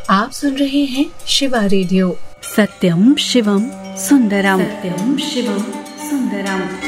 आप सुन रहे हैं शिवा रेडियो। सत्यम शिवम सुंदरम। सत्यम शिवम सुंदरम।